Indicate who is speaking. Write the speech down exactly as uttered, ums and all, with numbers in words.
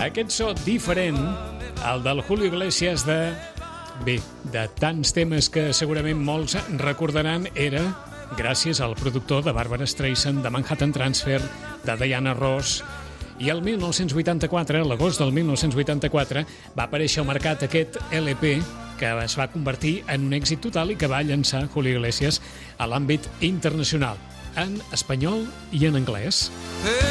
Speaker 1: Aquest so diferent, el del Julio Iglesias de... Bé, de tants temes que segurament molts recordaran, era gràcies al productor de Barbra Streisand, de Manhattan Transfer, de Diana Ross. I el mil nou-cents vuitanta-quatre, a l'agost del mil nou-cents vuitanta-quatre, va aparèixer al mercat aquest L P que es va convertir en un èxit total i que va llançar Julio Iglesias a l'àmbit internacional, en espanyol i en anglès.